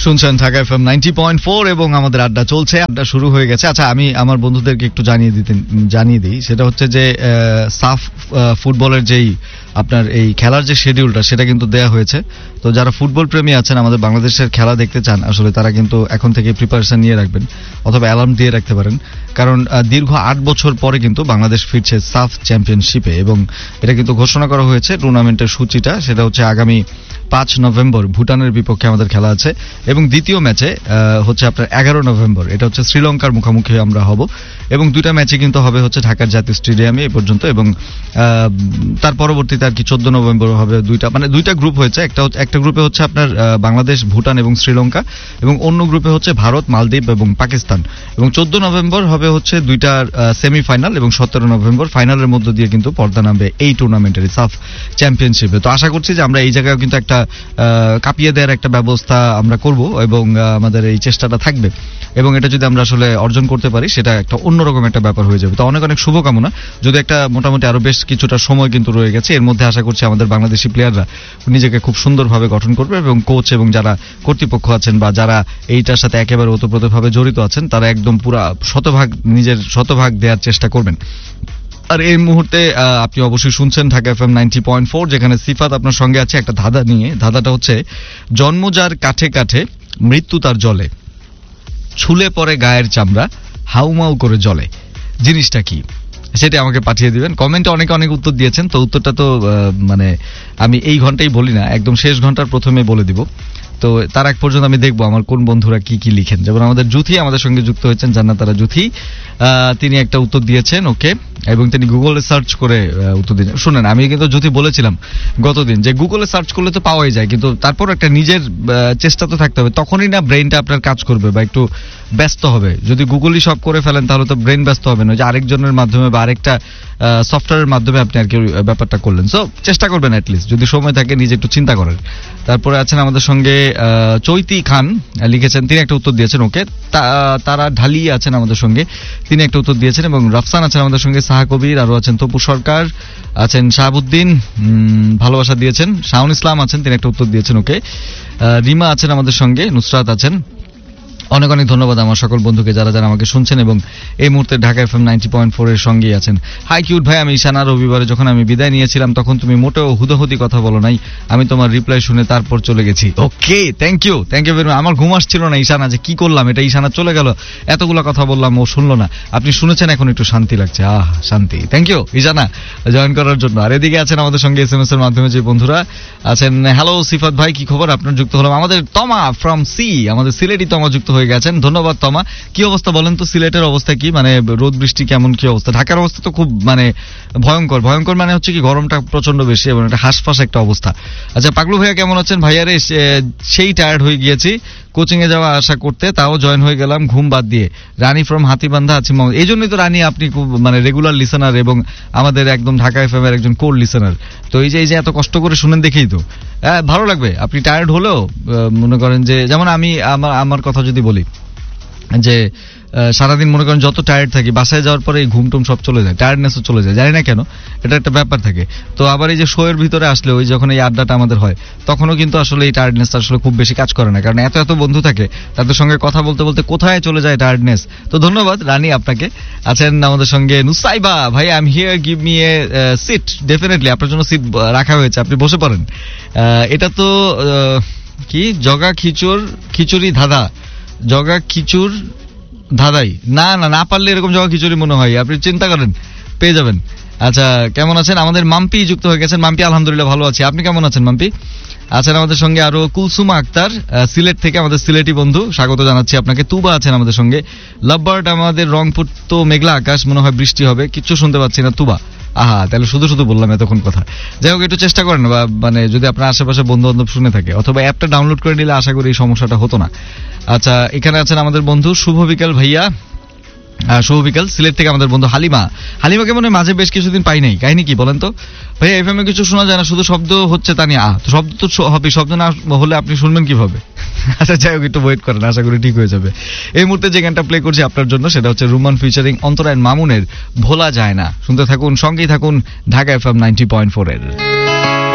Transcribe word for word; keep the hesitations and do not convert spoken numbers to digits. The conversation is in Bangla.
শুনছেন Dhaka FM ninety point four এবং আমাদের আড্ডা চলছে। আড্ডা শুরু হয়ে গেছে। আচ্ছা, আমি আমার বন্ধুদেরকে একটু জানিয়ে দিতে জানিয়ে দিই, সেটা হচ্ছে যে সাফ ফুটবলের যেই আপনার এই খেলার যে শিডিউলটা সেটা কিন্তু দেয়া হয়েছে। তো যারা ফুটবল প্রেমী আছেন, আমাদের বাংলাদেশের খেলা দেখতে চান, আসলে তারা কিন্তু এখন থেকে প্রিপারেশন নিয়ে রাখবেন অথবা অ্যালার্ম দিয়ে রাখতে পারেন, কারণ দীর্ঘ আট বছর পরে কিন্তু বাংলাদেশ ফিরছে সাফ চ্যাম্পিয়নশিপে এবং এটা কিন্তু ঘোষণা করা হয়েছে টুর্নামেন্টের সূচিটা। সেটা হচ্ছে আগামী পাঁচ নভেম্বর ভুটানের বিপক্ষে আমাদের খেলা আছে এবং দ্বিতীয় ম্যাচে হচ্ছে আপনার এগারো নভেম্বর এটা হচ্ছে শ্রীলঙ্কার মুখোমুখি আমরা হব এবং দুইটা ম্যাচে কিন্তু হবে হচ্ছে ঢাকার জাতীয় স্টেডিয়ামে এ পর্যন্ত এবং তার পরবর্তীতে আর কি চোদ্দ নভেম্বর হবে দুইটা, মানে দুইটা গ্রুপ হয়েছে। একটা একটা গ্রুপে হচ্ছে আপনার বাংলাদেশ, ভুটান এবং শ্রীলঙ্কা এবং অন্য গ্রুপে হচ্ছে ভারত, মালদ্বীপ এবং পাকিস্তান এবং চোদ্দ নভেম্বর হবে হচ্ছে দুইটার সেমিফাইনাল এবং সতেরো নভেম্বর ফাইনালের মধ্য দিয়ে কিন্তু পর্দা নামবে এই টুর্নামেন্টের সাফ চ্যাম্পিয়নশিপে। তো আশা করছি যে আমরা এই জায়গায় কিন্তু একটা কাঁপিয়ে দেওয়ার একটা ব্যবস্থা আমরা করব এবং আমাদের এই চেষ্টাটা থাকবে এবং এটা যদি আমরা আসলে অর্জন করতে পারি সেটা একটা অন্যরকম একটা ব্যাপার হয়ে যাবে। তো অনেক অনেক শুভকামনা। যদি একটা মোটামুটি আরো বেশ কিছুটা সময় কিন্তু রয়ে গেছে, এর মধ্যে আশা করছি আমাদের বাংলাদেশি প্লেয়াররা নিজেকে খুব সুন্দরভাবে গঠন করবে এবং কোচ এবং যারা কর্তৃপক্ষ আছেন বা যারা এইটার সাথে একেবারে ওতপ্রোতভাবে জড়িত আছেন তারা একদম পুরা শতভাগ নিজের শতভাগ দেওয়ার চেষ্টা করবেন। আর এই মুহূর্তে আপনি অবশ্যই শুনছেন Dhaka FM ninety point four, যেখানে সিফাত আপনার সঙ্গে আছে একটা ধাঁধা নিয়ে। ধাঁধাটা হচ্ছে জন্ম যার কাঠে কাঠে, মৃত্যু তার জলে, ছুলে পরে গায়ের চামড়া, হাউমাউ করে জলে। জিনিসটা কি সেটা আমাকে পাঠিয়ে দিবেন। কমেন্টে অনেকে অনেক উত্তর দিয়েছেন, তো উত্তরটা তো মানে আমি এই ঘন্টাই বলি না, একদম শেষ ঘন্টার প্রথমে বলে দিব। তো তার এক পর্যন্ত আমি দেখবো আমার কোন বন্ধুরা কি কি লিখেন। যেমন আমাদের জুথি আমাদের সঙ্গে যুক্ত হয়েছেন, জান্নাতারা জুথি, তিনি একটা উত্তর দিয়েছেন ওকে, এবং তিনি গুগলে সার্চ করে উত্তর দিয়েছেন। শুনেন, আমি কিন্তু জুথি বলেছিলাম গতদিন যে গুগলে সার্চ করলে তো পাওয়াই যায়, কিন্তু তারপর একটা নিজের চেষ্টা তো থাকতে হবে, তখনই না ব্রেনটা আপনার কাজ করবে বা একটু ব্যস্ত হবে। যদি গুগলই সব করে ফেলেন তাহলে তো ব্রেন ব্যস্ত হবে না, যে আরেকজনের মাধ্যমে বা আরেকটা সফটওয়্যারের মাধ্যমে আপনি আর কি ব্যাপারটা করলেন। সো চেষ্টা করবেন অ্যাটলিস্ট যদি সময় থাকে নিজে একটু চিন্তা করেন। তারপরে আছেন আমাদের সঙ্গে চৈতি খান লিখেছেন, তিনি একটা উত্তর দিয়েছেন ওকে। তারা ঢালি আছেন আমাদের সঙ্গে, তিনি একটা উত্তর দিয়েছেন এবং রাফসান আছেন আমাদের সঙ্গে, সাহা কবির, আরো আছেন তপু সরকার, আছেন শাহাবুদ্দিন ভালোবাসা দিয়েছেন, শাহুন ইসলাম আছেন, তিনি একটা উত্তর দিয়েছেন ওকে। রিমা আছেন আমাদের সঙ্গে, নুসরাত আছেন। অনেক অনেক ধন্যবাদ আমার সকল বন্ধুকে যারা যারা আমাকে শুনছেন এবং এই মুহূর্তে Dhaka FM ninety point four এর সঙ্গেই আছেন। হাই কিউট ভাই, আমি ঈশানা, রবিবারে যখন আমি বিদায় নিয়েছিলাম তখন তুমি মোটেও হুদোহুদি কথা বলো নাই, আমি তোমার রিপ্লাই শুনে তারপর চলে গেছি। ওকে, thank you thank you very much. আমার ঘুম আসছিল না ঈশানা, যে কি করলাম, এটা ঈশানা চলে গেল, এতগুলো কথা বললাম ও শুনলো না। আপনি শুনেছেন, এখন একটু শান্তি লাগছে, আহ শান্তি। থ্যাংক ইউ ঈশানা জয়েন করার জন্য। আর এদিকে আছেন আমাদের সঙ্গে এস এম এস এর মাধ্যমে যে বন্ধুরা আছেন, হ্যালো সিফাত ভাই, কি খবর আপনার? যুক্ত হলাম আমাদের তমা ফ্রম সি, আমাদের সিলেটি তমা যুক্ত হয়ে গেছেন, ধন্যবাদ তমা। কি অবস্থা বলেন তো, সিলেটের অবস্থা কি, মানে রোদ বৃষ্টি কেমন, কি অবস্থা? ঢাকার অবস্থা তো খুব মানে ভয়ঙ্কর ভয়ঙ্কর মানে হচ্ছে কি গরমটা প্রচন্ড বেশি এবং একটা হাঁসফাঁস একটা অবস্থা। আচ্ছা, পাগলু ভাইয়া কেমন আছেন? ভাইয়ারে সেই টায়ার্ড হয়ে গিয়েছি কোচিং এ যাওয়া আশা করতে, তাও জয়েন হয়ে গেলাম ঘুম বাদ দিয়ে। রানী ফ্রম হাতিবান্ধা আছি, এই জন্যই তো রানী আপনি খুব মানে রেগুলার লিসেনার এবং আমাদের একদম ঢাকা এফএম এর একজন কোর লিসেনার। তো এই যে এই যে এত কষ্ট করে শুনেন দেখেই তো ভালো লাগবে। আপনি টায়ার্ড হলেও মনে করেন যে, যেমন আমি আমার আমার কথা যদি বলি যে সারাদিন মনে করেন যত টায়ার্ড থাকি, বাসায় যাওয়ার পরে এই ঘুম টুম সব চলে যায়, টায়ার্ডনেসও চলে যায়, জানি না কেন, এটা একটা ব্যাপার থাকে। তো আবার এই যে শোয়ের ভিতরে আসলে ওই যখন এই আড্ডাটা আমাদের হয় তখনও কিন্তু আসলে এই টায়ার্ডনেসটা আসলে খুব বেশি কাজ করে না, কারণ এত এত বন্ধু থাকে, তাদের সঙ্গে কথা বলতে বলতে কোথায় চলে যায় টায়ার্ডনেস। তো ধন্যবাদ রানী আপনাকে। আছেন আমাদের সঙ্গে নুসাইবা ভাই, I am here, give me a seat. Definitely আপনার জন্য সিট রাখা হয়েছে, আপনি বসে পড়েন। এটা তো কি জগা খিচুর খিচুড়ি ধাঁধা, জগা খিচুর ধাঁধাই না না না পারলে এরকম জগা খিচুড়ি মনে হয়, আপনি চিন্তা করেন পেয়ে যাবেন। আচ্ছা, কেমন আছেন? আমাদের মাম্পি যুক্ত হয়ে গেছেন। মাম্পি আলহামদুলিল্লাহ ভালো আছি, আপনি কেমন আছেন মাম্পি? আছেন আমাদের সঙ্গে আরো কুলসুমা আক্তার সিলেট থেকে, আমাদের সিলেটি বন্ধু, স্বাগত জানাচ্ছি আপনাকে। তুবা আছেন আমাদের সঙ্গে। লাভবার্ড আমাদের রংপুর তো মেঘলা আকাশ, মনে হয় বৃষ্টি হবে, কিচ্ছু শুনতে পাচ্ছি না তুবা। আহা, তাহলে শুধু শুধু বললাম এতক্ষণ কথা। যাই হোক, একটু চেষ্টা করেন বা মানে যদি আপনার আশেপাশে বন্ধু বান্ধব শুনে থাকে অথবা অ্যাপটা ডাউনলোড করে নিলে আশা করি এই সমস্যাটা হতো না। আচ্ছা, এখানে আছেন আমাদের বন্ধু শুভ বিকাল ভাইয়া, শুভ বিকাল সিলেট থেকে আমাদের বন্ধু হালিমা। হালিমাকে মনে মাঝে বেশ কিছুদিন পাই নাই, কাহিনী কি বলেন তো ভাইয়া? এফএম এ কিছু শোনা যায় না, শুধু শব্দ হচ্ছে তা নিয়ে। আহ তো শব্দ তো হবে, শব্দ না হলে আপনি শুনবেন কিভাবে? আচ্ছা যাই হোক, একটু ওয়েট করেন, আশা করি ঠিক হয়ে যাবে। এই মুহূর্তে যে গানটা প্লে করছি আপনার জন্য সেটা হচ্ছে রুমান ফিচারিং অন্তরায়ণ মামুনের ভোলা যায় না। শুনতে থাকুন, সঙ্গেই থাকুন Dhaka FM ninety point four এর।